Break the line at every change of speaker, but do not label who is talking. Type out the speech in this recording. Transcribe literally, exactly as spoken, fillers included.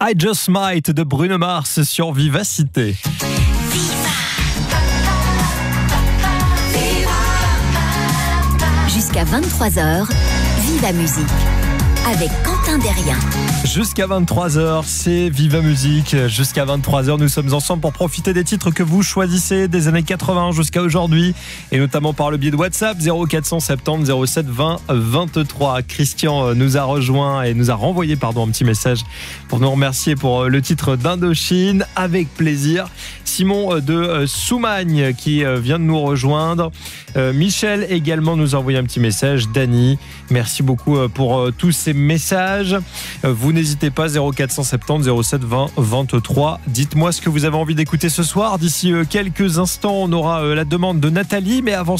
I Just Might de Bruno Mars sur Vivacité.
Jusqu'à vingt-trois heures, Viva Musique avec Quentin Derrien.
Jusqu'à vingt-trois heures, c'est Viva Musique. Jusqu'à vingt-trois heures, nous sommes ensemble pour profiter des titres que vous choisissez des années quatre-vingts jusqu'à aujourd'hui, et notamment par le biais de WhatsApp zéro quatre cent soixante-dix zéro sept vingt vingt-trois. Christian nous a rejoint et nous a renvoyé pardon, un petit message pour nous remercier pour le titre d'Indochine. Avec plaisir. Simon de Soumagne qui vient de nous rejoindre. Michel également nous a envoyé un petit message. Dany, merci beaucoup pour tous ces messages. Vous n'hésitez pas, zéro quatre cent soixante-dix zéro sept vingt vingt-trois. Dites-moi ce que vous avez envie d'écouter ce soir. D'ici quelques instants, on aura la demande de Nathalie, mais avant